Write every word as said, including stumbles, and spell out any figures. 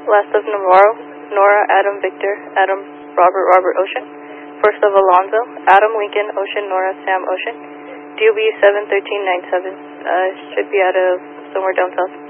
Last of Navarro, Nora, Adam, Victor, Adam, Robert, Robert, Ocean. First of Alonzo, Adam, Lincoln, Ocean, Nora, Sam, Ocean. D O B seven thirteen nine seven. Uh, should be out of somewhere down south.